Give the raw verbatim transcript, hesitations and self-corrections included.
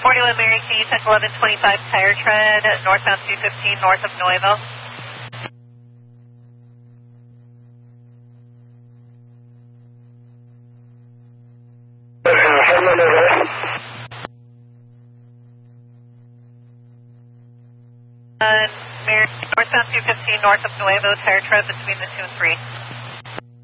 forty-one Mary, can you touch eleven twenty-five tire tread, northbound two fifteen, north of Nuevo? Uh, Mary, northbound two fifteen, north of Nuevo, tire tread between the two and three.